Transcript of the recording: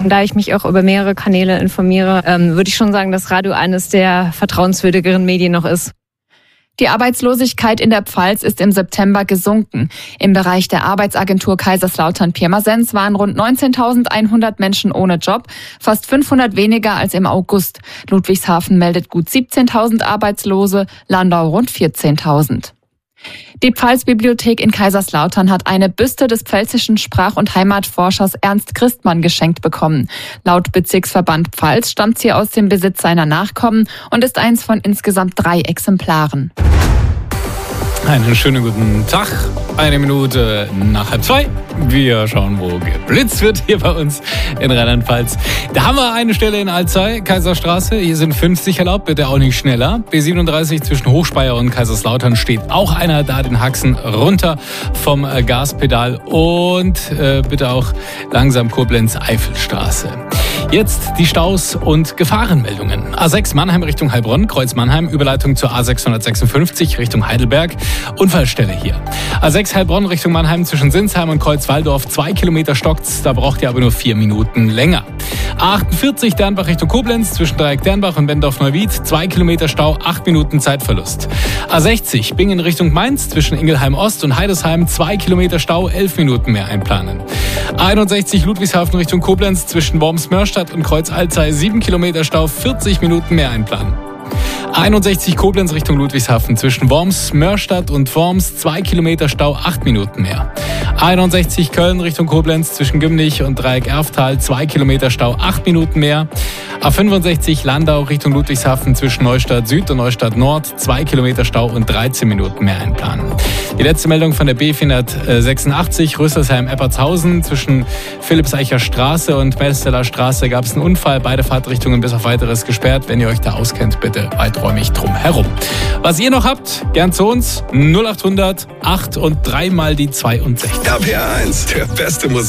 Da ich mich auch über mehrere Kanäle informiere, würde ich schon sagen, dass Radio eines der vertrauenswürdigeren Medien noch ist. Die Arbeitslosigkeit in der Pfalz ist im September gesunken. Im Bereich der Arbeitsagentur Kaiserslautern-Pirmasens waren rund 19.100 Menschen ohne Job, fast 500 weniger als im August. Ludwigshafen meldet gut 17.000 Arbeitslose, Landau rund 14.000. Die Pfalzbibliothek in Kaiserslautern hat eine Büste des pfälzischen Sprach- und Heimatforschers Ernst Christmann geschenkt bekommen. Laut Bezirksverband Pfalz stammt sie aus dem Besitz seiner Nachkommen und ist eins von insgesamt 3 Exemplaren. Einen schönen guten Tag. 1 Minute nach 1:30. Wir schauen, wo geblitzt wird hier bei uns in Rheinland-Pfalz. Da haben wir eine Stelle in Alzey, Kaiserstraße. Hier sind 50 erlaubt, bitte auch nicht schneller. B37 zwischen Hochspeyer und Kaiserslautern steht auch einer da, den Haxen runter vom Gaspedal. Und bitte auch langsam Koblenz-Eifelstraße. Jetzt die Staus und Gefahrenmeldungen. A6 Mannheim Richtung Heilbronn, Kreuz Mannheim, Überleitung zur A656 Richtung Heidelberg. Unfallstelle hier. A6 Heilbronn Richtung Mannheim zwischen Sinsheim und Kreuzwaldorf. 2 Kilometer stockt's, da braucht ihr aber nur 4 Minuten länger. A48 Dernbach Richtung Koblenz zwischen Dreieck Dernbach und Bendorf-Neuwied. 2 Kilometer Stau, 8 Minuten Zeitverlust. A60 Bingen Richtung Mainz zwischen Ingelheim Ost und Heidesheim. 2 Kilometer Stau, 11 Minuten mehr einplanen. A61 Ludwigshafen Richtung Koblenz zwischen Worms-Mörstadt und Kreuz-Alzey. 7 Kilometer Stau, 40 Minuten mehr einplanen. A61 Koblenz Richtung Ludwigshafen zwischen Worms, Mörstadt und Worms. 2 Kilometer Stau, 8 Minuten mehr. A61 Köln Richtung Koblenz zwischen Gümnich und Dreieck Erftal. 2 Kilometer Stau, 8 Minuten mehr. A65 Landau Richtung Ludwigshafen zwischen Neustadt Süd und Neustadt Nord. 2 Kilometer Stau und 13 Minuten mehr einplanen. Die letzte Meldung von der B486 Rüsselsheim-Eppertshausen zwischen Philippseicher Straße und Melsteller Straße gab es einen Unfall. Beide Fahrtrichtungen bis auf weiteres gesperrt. Wenn ihr euch da auskennt, bitte weiträumig drum herum. Was ihr noch habt, gern zu uns. 0800 8 und 3 mal die 62. RPR 1, der beste Musik.